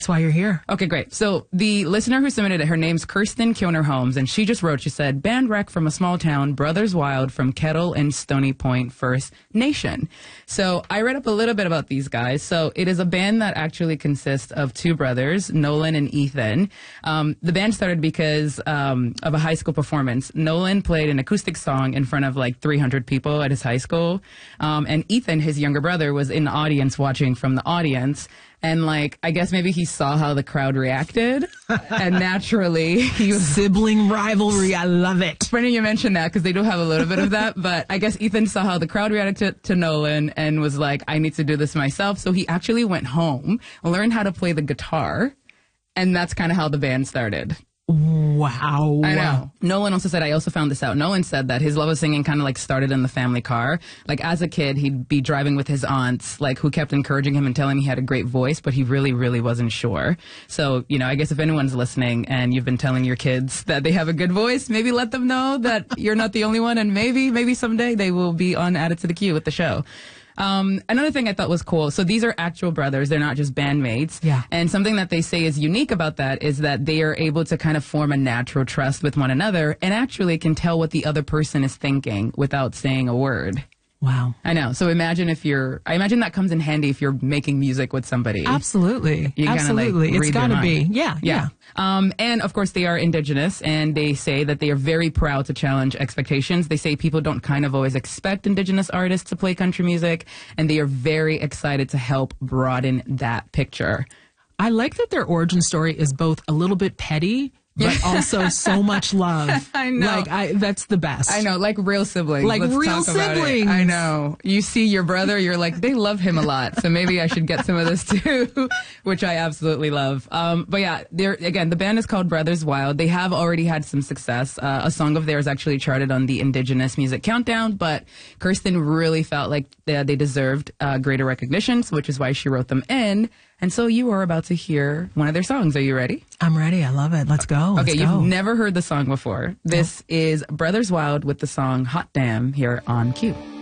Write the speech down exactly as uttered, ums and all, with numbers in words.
That's why you're here. Okay, great. So the listener who submitted it, her name's Kirsten Kioner Holmes, and she just wrote, she said, band wreck from a small town, Brothers Wild from Kettle and Stony Point First Nation. So I read up a little bit about these guys. So it is a band that actually consists of two brothers, Nolan and Ethan. Um, the band started because um, of a high school performance. Nolan played an acoustic song in front of like three hundred people at his high school. Um, and Ethan, his younger brother, was in the audience watching from the audience. And, like, I guess maybe he saw how the crowd reacted, and naturally he was... Sibling rivalry, I love it. Funny you mentioned that, because they do have a little bit of that, but I guess Ethan saw how the crowd reacted to, to Nolan and was like, I need to do this myself. So he actually went home, learned how to play the guitar, and that's kind of how the band started. Wow. I know. Nolan also said, I also found this out. Nolan said that his love of singing kind of like started in the family car. Like as a kid, he'd be driving with his aunts, like who kept encouraging him and telling him he had a great voice, but he really, really wasn't sure. So, you know, I guess if anyone's listening and you've been telling your kids that they have a good voice, maybe let them know that you're not the only one, and maybe, maybe someday they will be on Added to the Queue with the show. Um, another thing I thought was cool. So these are actual brothers. They're not just bandmates. Yeah. And something that they say is unique about that is that they are able to kind of form a natural trust with one another and actually can tell what the other person is thinking without saying a word. Wow. I know. So imagine if you're, I imagine that comes in handy if you're making music with somebody. Absolutely. You Absolutely. Like it's got to be. Yeah. Yeah. Yeah. Um, and of course they are indigenous, and they say that they are very proud to challenge expectations. They say people don't kind of always expect indigenous artists to play country music, and they are very excited to help broaden that picture. I like that their origin story is both a little bit petty, but also so much love. I know. Like, I, that's the best. I know, like real siblings. Like Let's real talk about siblings. it. I know. You see your brother, you're like, they love him a lot, so maybe I should get some of this too, which I absolutely love. Um, but yeah, they're, again, the band is called Brothers Wild. They have already had some success. Uh, a song of theirs actually charted on the Indigenous Music Countdown, but Kirsten really felt like they, they deserved uh, greater recognition, which is why she wrote them in. And so you are about to hear one of their songs. Are you ready? I'm ready. I love it. Let's go. Let's okay, go. You've never heard the song before. This no. is Brothers Wild with the song Hot Damn here on Q.